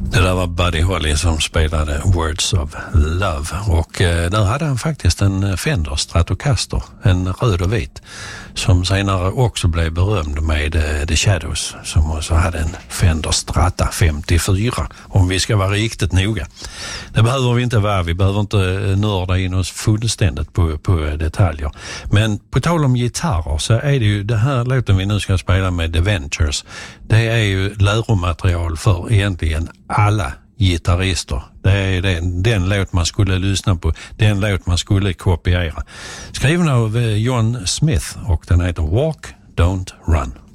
Det där var Buddy Holly som spelade Words of Love och där hade han faktiskt en Fender Stratocaster, en röd och vit, som senare också blev berömd med The Shadows, som också hade en Fender Strata 54, om vi ska vara riktigt noga. Det behöver vi inte vara, vi behöver inte nörda in oss fullständigt på detaljer. Men på tal om gitarrer så är det ju det här låten vi nu ska spela med The Ventures. Det är ju läromaterial för egentligen alla gitarrister. Det är den låt man skulle lyssna på, den låt man skulle kopiera. Skriven av John Smith och den heter Walk, Don't Run.